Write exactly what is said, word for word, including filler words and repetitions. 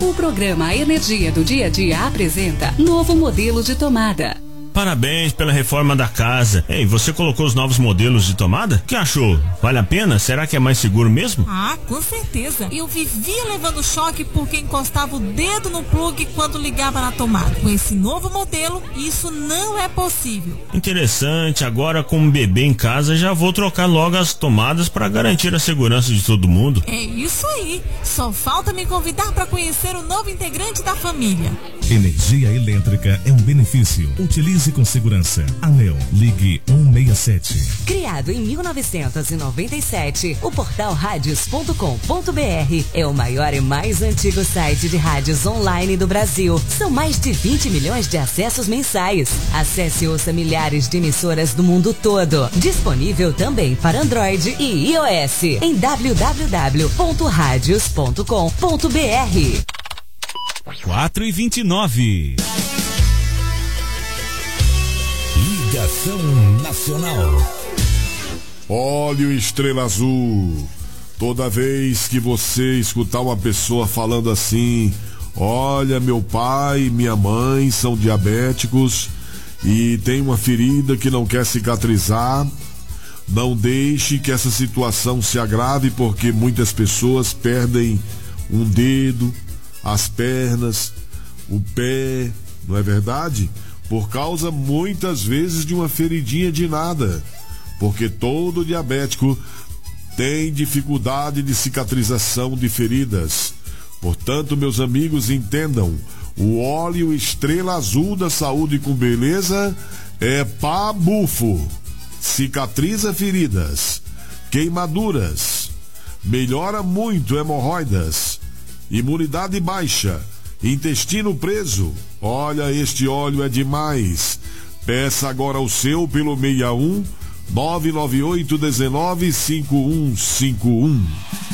O programa Energia do Dia a Dia apresenta novo modelo de tomada. Parabéns pela reforma da casa. Ei, você colocou os novos modelos de tomada? O que achou? Vale a pena? Será que é mais seguro mesmo? Ah, com certeza. Eu vivia levando choque porque encostava o dedo no plugue quando ligava na tomada. Com esse novo modelo, isso não é possível. Interessante. Agora, com um bebê em casa, já vou trocar logo as tomadas para garantir a segurança de todo mundo. É isso aí. Só falta me convidar para conhecer o novo integrante da família. Energia elétrica é um benefício. Utilize com segurança. ANEEL, ligue um seis sete. Criado em mil novecentos e noventa e sete, o portal radios ponto com ponto br é o maior e mais antigo site de rádios online do Brasil. São mais de vinte milhões de acessos mensais. Acesse e ouça milhares de emissoras do mundo todo. Disponível também para Android e iOS em w w w ponto radios ponto com ponto br. quatro e vinte e nove. Ligação Nacional. Óleo Estrela Azul. Toda vez que você escutar uma pessoa falando assim: olha, meu pai e minha mãe são diabéticos e tem uma ferida que não quer cicatrizar, não deixe que essa situação se agrave, porque muitas pessoas perdem um dedo, as pernas, o pé, não é verdade? Por causa muitas vezes de uma feridinha de nada, porque todo diabético tem dificuldade de cicatrização de feridas. Portanto, meus amigos, entendam, o óleo Estrela Azul da Saúde com Beleza é pá bufo, cicatriza feridas, queimaduras, melhora muito hemorroidas, imunidade baixa, intestino preso. Olha, este óleo é demais. Peça agora o seu pelo seis um nove nove oito um nove cinco um cinco um.